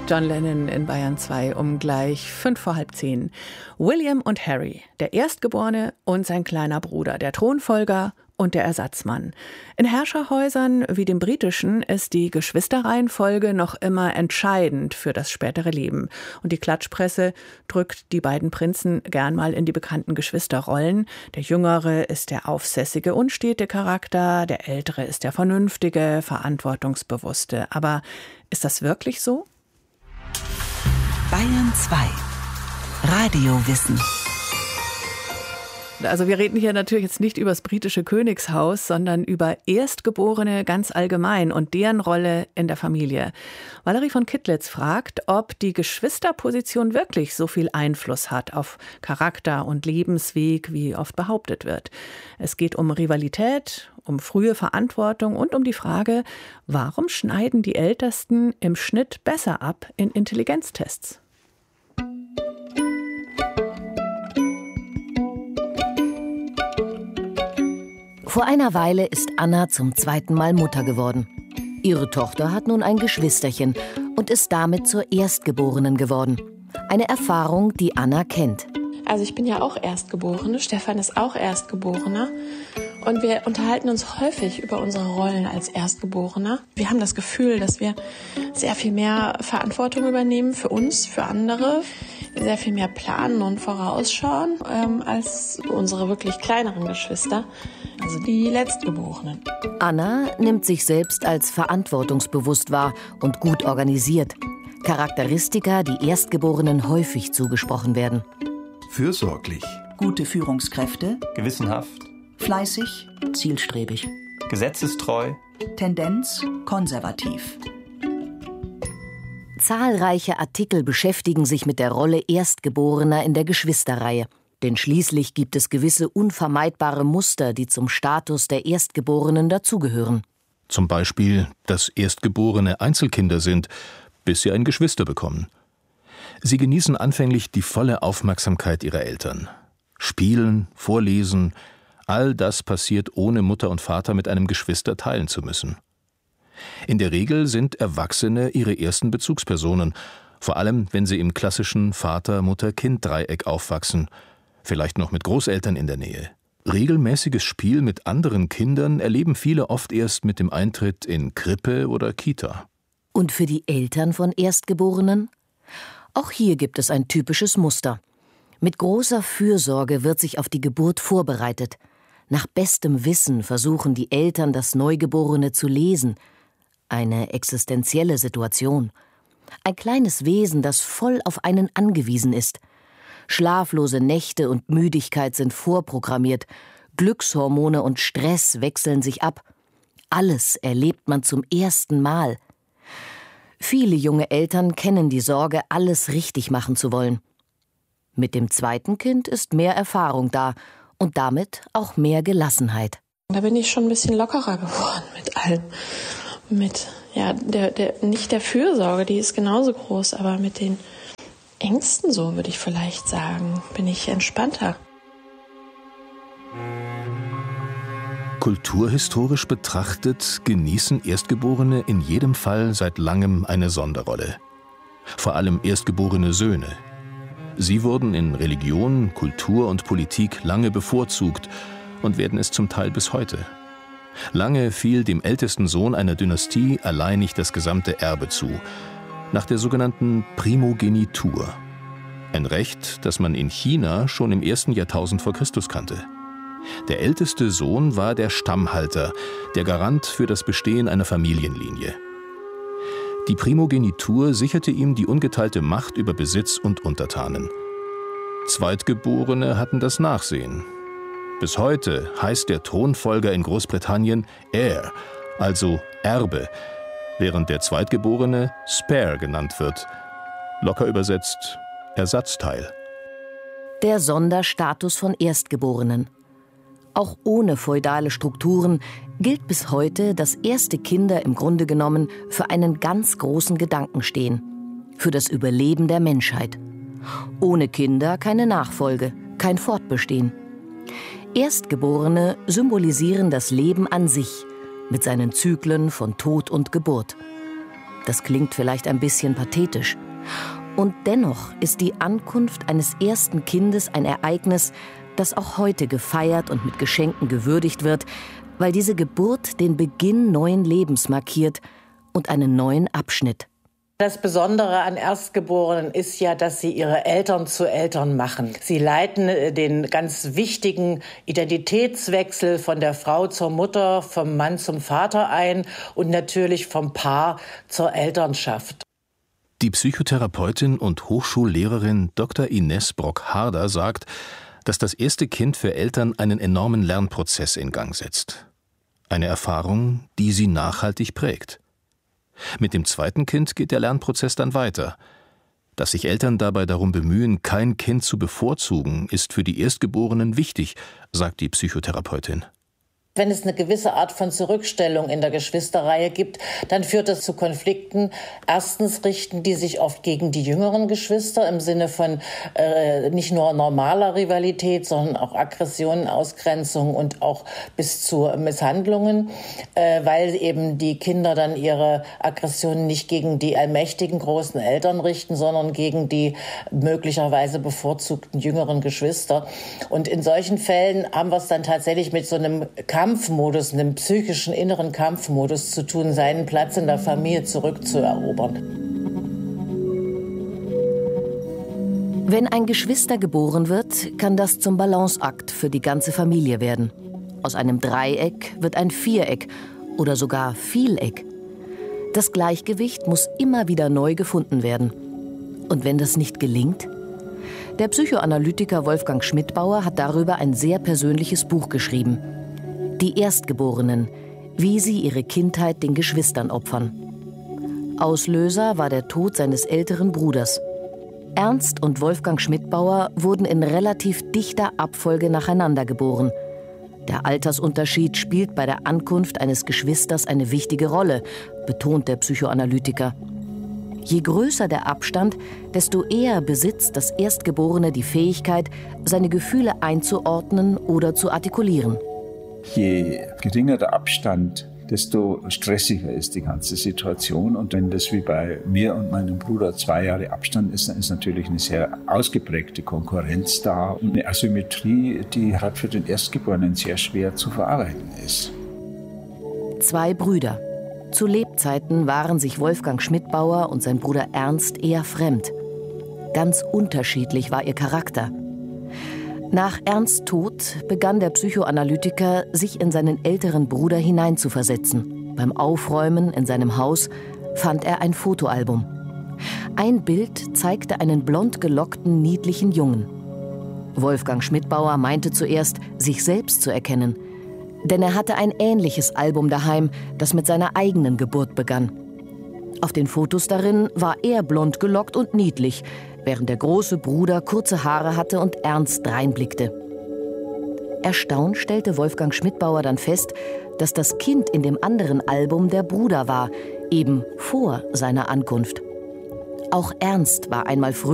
John Lennon in Bayern 2 um gleich 9:55. William und Harry, der Erstgeborene und sein kleiner Bruder, der Thronfolger und der Ersatzmann. In Herrscherhäusern wie dem britischen ist die Geschwisterreihenfolge noch immer entscheidend für das spätere Leben. Und die Klatschpresse drückt die beiden Prinzen gern mal in die bekannten Geschwisterrollen. Der Jüngere ist der aufsässige, unstete Charakter, der Ältere ist der vernünftige, verantwortungsbewusste. Aber ist das wirklich so? Bayern 2. Radiowissen. Also wir reden hier natürlich jetzt nicht über das britische Königshaus, sondern über Erstgeborene ganz allgemein und deren Rolle in der Familie. Valerie von Kittlitz fragt, ob die Geschwisterposition wirklich so viel Einfluss hat auf Charakter und Lebensweg, wie oft behauptet wird. Es geht um Rivalität, um frühe Verantwortung und um die Frage, warum schneiden die Ältesten im Schnitt besser ab in Intelligenztests? Vor einer Weile ist Anna zum zweiten Mal Mutter geworden. Ihre Tochter hat nun ein Geschwisterchen und ist damit zur Erstgeborenen geworden. Eine Erfahrung, die Anna kennt. Also ich bin ja auch Erstgeborene, Stefan ist auch Erstgeborener. Und wir unterhalten uns häufig über unsere Rollen als Erstgeborener. Wir haben das Gefühl, dass wir sehr viel mehr Verantwortung übernehmen für uns, für andere, sehr viel mehr planen und vorausschauen als unsere wirklich kleineren Geschwister, also die Letztgeborenen. Anna nimmt sich selbst als verantwortungsbewusst wahr und gut organisiert. Charakteristika, die Erstgeborenen häufig zugesprochen werden. Fürsorglich. Gute Führungskräfte. Gewissenhaft. Fleißig. Zielstrebig. Gesetzestreu. Tendenz konservativ. Zahlreiche Artikel beschäftigen sich mit der Rolle Erstgeborener in der Geschwisterreihe. Denn schließlich gibt es gewisse unvermeidbare Muster, die zum Status der Erstgeborenen dazugehören. Zum Beispiel, dass Erstgeborene Einzelkinder sind, bis sie ein Geschwister bekommen. Sie genießen anfänglich die volle Aufmerksamkeit ihrer Eltern. Spielen, vorlesen, all das passiert, ohne Mutter und Vater mit einem Geschwister teilen zu müssen. In der Regel sind Erwachsene ihre ersten Bezugspersonen, vor allem wenn sie im klassischen Vater-Mutter-Kind-Dreieck aufwachsen, vielleicht noch mit Großeltern in der Nähe. Regelmäßiges Spiel mit anderen Kindern erleben viele oft erst mit dem Eintritt in Krippe oder Kita. Und für die Eltern von Erstgeborenen? Auch hier gibt es ein typisches Muster. Mit großer Fürsorge wird sich auf die Geburt vorbereitet. Nach bestem Wissen versuchen die Eltern, das Neugeborene zu lesen. Eine existenzielle Situation. Ein kleines Wesen, das voll auf einen angewiesen ist. Schlaflose Nächte und Müdigkeit sind vorprogrammiert. Glückshormone und Stress wechseln sich ab. Alles erlebt man zum ersten Mal. Viele junge Eltern kennen die Sorge, alles richtig machen zu wollen. Mit dem zweiten Kind ist mehr Erfahrung da und damit auch mehr Gelassenheit. Da bin ich schon ein bisschen lockerer geworden mit allem. Mit nicht der Fürsorge, die ist genauso groß, aber mit den Ängsten, so würde ich vielleicht sagen, bin ich entspannter. Kulturhistorisch betrachtet genießen Erstgeborene in jedem Fall seit langem eine Sonderrolle. Vor allem erstgeborene Söhne. Sie wurden in Religion, Kultur und Politik lange bevorzugt und werden es zum Teil bis heute. Lange fiel dem ältesten Sohn einer Dynastie alleinig das gesamte Erbe zu, nach der sogenannten Primogenitur. Ein Recht, das man in China schon im 1. Jahrtausend vor Christus kannte. Der älteste Sohn war der Stammhalter, der Garant für das Bestehen einer Familienlinie. Die Primogenitur sicherte ihm die ungeteilte Macht über Besitz und Untertanen. Zweitgeborene hatten das Nachsehen. Bis heute heißt der Thronfolger in Großbritannien Heir, also Erbe, während der Zweitgeborene Spare genannt wird, locker übersetzt Ersatzteil. Der Sonderstatus von Erstgeborenen. Auch ohne feudale Strukturen gilt bis heute, dass erste Kinder im Grunde genommen für einen ganz großen Gedanken stehen. Für das Überleben der Menschheit. Ohne Kinder keine Nachfolge, kein Fortbestehen. Erstgeborene symbolisieren das Leben an sich, mit seinen Zyklen von Tod und Geburt. Das klingt vielleicht ein bisschen pathetisch. Und dennoch ist die Ankunft eines ersten Kindes ein Ereignis, das auch heute gefeiert und mit Geschenken gewürdigt wird, weil diese Geburt den Beginn neuen Lebens markiert und einen neuen Abschnitt. Das Besondere an Erstgeborenen ist ja, dass sie ihre Eltern zu Eltern machen. Sie leiten den ganz wichtigen Identitätswechsel von der Frau zur Mutter, vom Mann zum Vater ein und natürlich vom Paar zur Elternschaft. Die Psychotherapeutin und Hochschullehrerin Dr. Ines Brock-Harder sagt, dass das erste Kind für Eltern einen enormen Lernprozess in Gang setzt. Eine Erfahrung, die sie nachhaltig prägt. Mit dem zweiten Kind geht der Lernprozess dann weiter. Dass sich Eltern dabei darum bemühen, kein Kind zu bevorzugen, ist für die Erstgeborenen wichtig, sagt die Psychotherapeutin. Wenn es eine gewisse Art von Zurückstellung in der Geschwisterreihe gibt, dann führt das zu Konflikten. Erstens richten die sich oft gegen die jüngeren Geschwister im Sinne von nicht nur normaler Rivalität, sondern auch Aggressionen, Ausgrenzung und auch bis zu Misshandlungen, weil eben die Kinder dann ihre Aggressionen nicht gegen die allmächtigen großen Eltern richten, sondern gegen die möglicherweise bevorzugten jüngeren Geschwister. Und in solchen Fällen haben wir es dann tatsächlich mit so einem Kampfmodus, einem psychischen inneren Kampfmodus zu tun, seinen Platz in der Familie zurückzuerobern. Wenn ein Geschwister geboren wird, kann das zum Balanceakt für die ganze Familie werden. Aus einem Dreieck wird ein Viereck oder sogar Vieleck. Das Gleichgewicht muss immer wieder neu gefunden werden. Und wenn das nicht gelingt? Der Psychoanalytiker Wolfgang Schmidbauer hat darüber ein sehr persönliches Buch geschrieben. Die Erstgeborenen, wie sie ihre Kindheit den Geschwistern opfern. Auslöser war der Tod seines älteren Bruders. Ernst und Wolfgang Schmidbauer wurden in relativ dichter Abfolge nacheinander geboren. Der Altersunterschied spielt bei der Ankunft eines Geschwisters eine wichtige Rolle, betont der Psychoanalytiker. Je größer der Abstand, desto eher besitzt das Erstgeborene die Fähigkeit, seine Gefühle einzuordnen oder zu artikulieren. Je geringer der Abstand, desto stressiger ist die ganze Situation. Und wenn das wie bei mir und meinem Bruder 2 Jahre Abstand ist, dann ist natürlich eine sehr ausgeprägte Konkurrenz da. Und eine Asymmetrie, die halt für den Erstgeborenen sehr schwer zu verarbeiten ist. 2 Brüder. Zu Lebzeiten waren sich Wolfgang Schmidbauer und sein Bruder Ernst eher fremd. Ganz unterschiedlich war ihr Charakter. Nach Ernsts Tod begann der Psychoanalytiker, sich in seinen älteren Bruder hineinzuversetzen. Beim Aufräumen in seinem Haus fand er ein Fotoalbum. Ein Bild zeigte einen blond gelockten, niedlichen Jungen. Wolfgang Schmidbauer meinte zuerst, sich selbst zu erkennen. Denn er hatte ein ähnliches Album daheim, das mit seiner eigenen Geburt begann. Auf den Fotos darin war er blond gelockt und niedlich, während der große Bruder kurze Haare hatte und ernst dreinblickte. Erstaunt stellte Wolfgang Schmidbauer dann fest, dass das Kind in dem anderen Album der Bruder war, eben vor seiner Ankunft. Auch Ernst war einmal früher